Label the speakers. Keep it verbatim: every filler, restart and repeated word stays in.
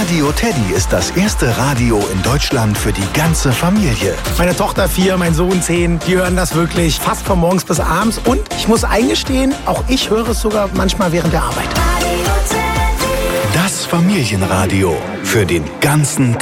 Speaker 1: Radio Teddy ist das erste Radio in Deutschland für die ganze Familie.
Speaker 2: Meine Tochter vier, mein Sohn zehn, die hören das wirklich fast von morgens bis abends. Und ich muss eingestehen, auch ich höre es sogar manchmal während der Arbeit.
Speaker 1: Das Familienradio für den ganzen